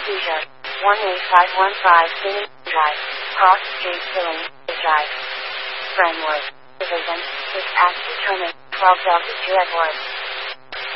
Seizure. 18515 Phoenix Drive. Cross Street Killing Drive. Brentwood. Division. 6 Act Determined. 12 Delta 2 Edward.